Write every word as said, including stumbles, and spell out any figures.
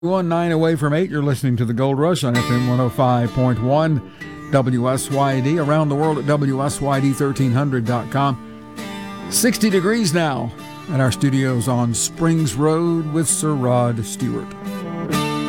One nine away from eight, you're listening to the Gold Rush on F M one oh five point one W S Y D, around the world at W S Y D thirteen hundred dot com. sixty degrees now at our studios on Springs Road with Sir Rod Stewart.